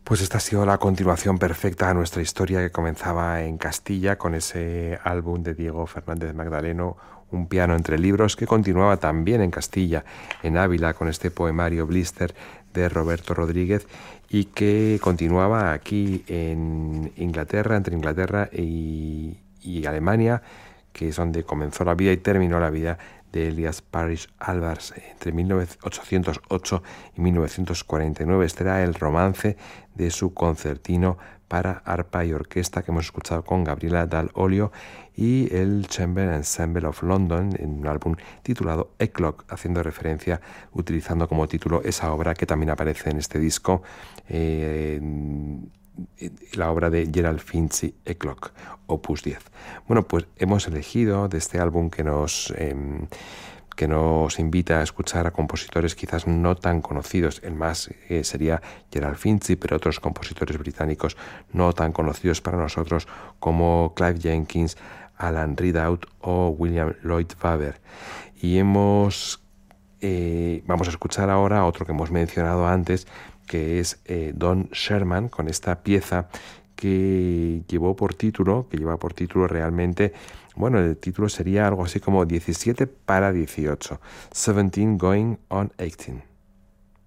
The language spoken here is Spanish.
Pues esta ha sido la continuación perfecta a nuestra historia que comenzaba en Castilla con ese álbum de Diego Fernández Magdaleno, Un piano entre libros, que continuaba también en Castilla, en Ávila, con este poemario Blister de Roberto Rodríguez, y que continuaba aquí en Inglaterra, entre Inglaterra y Alemania, que es donde comenzó la vida y terminó la vida de Elias Parrish Albers entre 1808 y 1949. Este era el romance de su concertino para arpa y orquesta que hemos escuchado con Gabriela Dal Olio, y el Chamber Ensemble of London en un álbum titulado Eclock, haciendo referencia, utilizando como título esa obra que también aparece en este disco, la obra de Gerald Finzi, Eclock, opus 10. Bueno, pues hemos elegido de este álbum que nos invita a escuchar a compositores quizás no tan conocidos. El más sería Gerald Finzi, pero otros compositores británicos no tan conocidos para nosotros como Clive Jenkins, Alan Ridout o William Lloyd Webber. Y vamos a escuchar ahora a otro que hemos mencionado antes, que es Don Sherman, con esta pieza que lleva por título realmente, bueno, el título sería algo así como 17 para 18, 17 going on 18.